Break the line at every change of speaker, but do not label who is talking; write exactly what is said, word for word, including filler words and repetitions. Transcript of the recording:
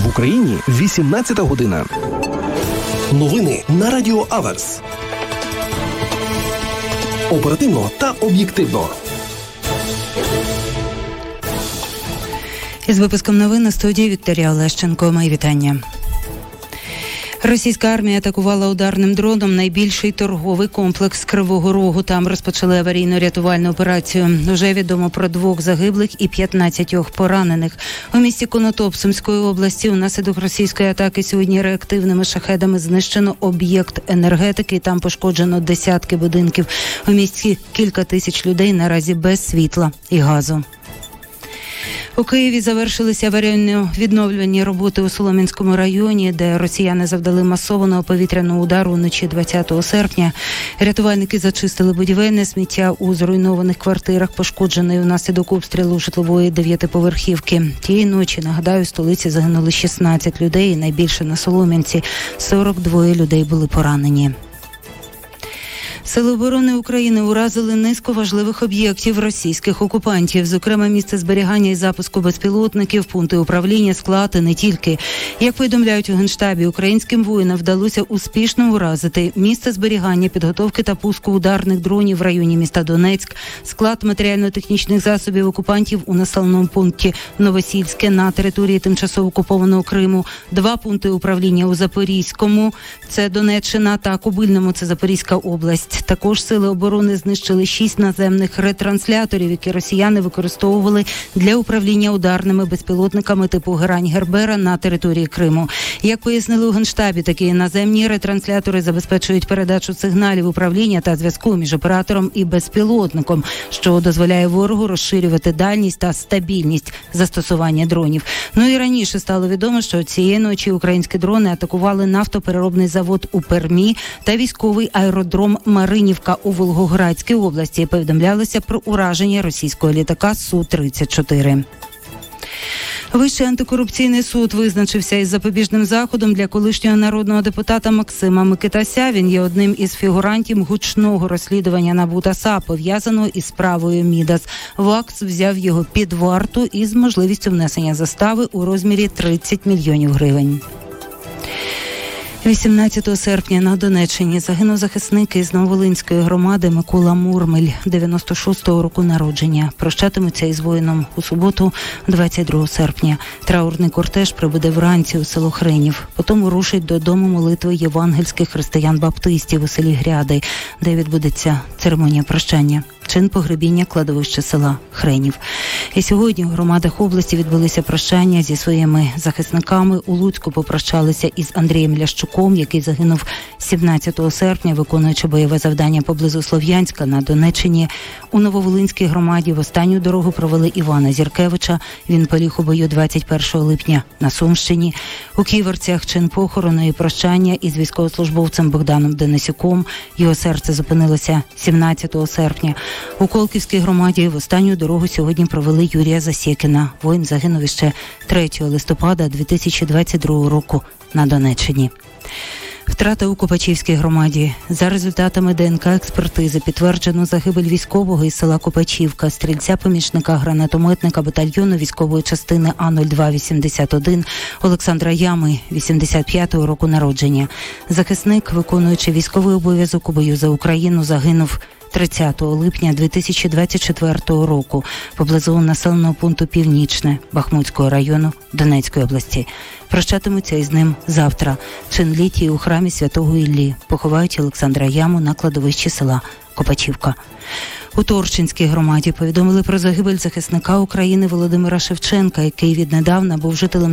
В Україні вісімнадцята година. Новини на Радіо Аверс. Оперативно та об'єктивно.
Із випуском новин на студії Вікторія Олещенко. Мої вітання. Російська армія атакувала ударним дроном найбільший торговий комплекс Кривого Рогу. Там розпочали аварійно-рятувальну операцію. Уже відомо про двох загиблих і п'ятнадцятьох поранених. У місті Конотоп Сумської області унаслідок російської атаки сьогодні реактивними шахедами знищено об'єкт енергетики. Там пошкоджено десятки будинків. У місті кілька тисяч людей наразі без світла і газу. У Києві завершилися аварійно-відновлювальні роботи у Солом'янському районі, де росіяни завдали масованого повітряного удару вночі двадцятого серпня. Рятувальники зачистили будівельне сміття у зруйнованих квартирах, пошкодженої внаслідок обстрілу житлової дев'ятиповерхівки. Тієї ночі, нагадаю, в столиці загинули шістнадцять людей, найбільше на Солом'янці. сорок два людей були поранені. Сили оборони України уразили низку важливих об'єктів російських окупантів, зокрема місце зберігання і запуску безпілотників, пункти управління, склад і не тільки. Як повідомляють у Генштабі, українським воїнам вдалося успішно уразити місце зберігання, підготовки та пуску ударних дронів в районі міста Донецьк, склад матеріально-технічних засобів окупантів у населеному пункті Новосільське на території тимчасово окупованого Криму, два пункти управління у Запорізькому, це Донеччина, та Кобильному, це Запорізька область. Також сили оборони знищили шість наземних ретрансляторів, які росіяни використовували для управління ударними безпілотниками типу Герань-Гербера на території Криму. Як пояснили у Генштабі, такі наземні ретранслятори забезпечують передачу сигналів управління та зв'язку між оператором і безпілотником, що дозволяє ворогу розширювати дальність та стабільність застосування дронів. Ну і раніше стало відомо, що цієї ночі українські дрони атакували нафтопереробний завод у Пермі та військовий аеродром Маринівка у Волгоградській області. Повідомлялося про ураження російського літака Су тридцять чотири. Вищий антикорупційний суд визначився із запобіжним заходом для колишнього народного депутата Максима Микитася. Він є одним із фігурантів гучного розслідування НАБУ та САП, пов'язаного із справою Мідас. ВАКС взяв його під варту із можливістю внесення застави у розмірі тридцять мільйонів гривень. вісімнадцятого серпня на Донеччині загинув захисник із Нововолинської громади Микола Мурмель, дев'яносто шостого року народження. Прощатимуться із воїном у суботу, двадцять другого серпня. Траурний кортеж прибуде вранці у село Хренів. Потім рушить до дому молитви євангельських християн-баптистів у селі Гряди, де відбудеться церемонія прощання. Чин погребіння кладовища села Хренів. І сьогодні у громадах області відбулися прощання зі своїми захисниками. У Луцьку попрощалися із Андрієм Лящуком, який загинув сімнадцятого серпня, виконуючи бойове завдання поблизу Слов'янська на Донеччині. У Нововолинській громаді в останню дорогу провели Івана Зіркевича. Він поліг у бою двадцять першого липня на Сумщині. У Ківерцях чин похорону і прощання із військовослужбовцем Богданом Денисюком. Його серце зупинилося сімнадцятого серпня. У Колківській громаді в останню дорогу сьогодні провели Юрія Засєкіна. Воїн загинув іще третього листопада дві тисячі двадцять другого року на Донеччині. Втрата у Копачівській громаді. За результатами ДНК-експертизи підтверджено загибель військового із села Копачівка, стрільця-помічника гранатометника батальйону військової частини А нуль два вісімдесят один Олександра Ями, вісімдесят п'ятого року народження. Захисник, виконуючи військовий обов'язок у бою за Україну, загинув тридцятого липня дві тисячі двадцять четвертого року поблизу населеного пункту Північне Бахмутського району Донецької області. Прощатимуться із ним завтра. Чин літії у храмі Святого Іллі. Поховають Олександра Яму на кладовищі села Копачівка. У Торчинській громаді повідомили про загибель захисника України Володимира Шевченка, який віднедавна був жителем